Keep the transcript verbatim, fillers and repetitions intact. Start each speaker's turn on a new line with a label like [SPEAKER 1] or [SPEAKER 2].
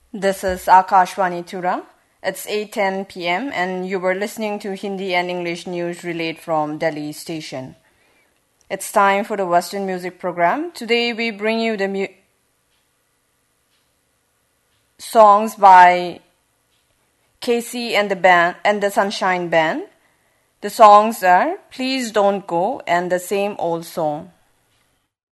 [SPEAKER 1] This is Akashvani Tura. It's eight ten p.m. and you were listening to Hindi and English news relayed from Delhi station. It's time for the Western music program. Today we bring you the mu- songs by Casey and the band and the Sunshine Band. The songs are Please Don't Go and The Same Old Song.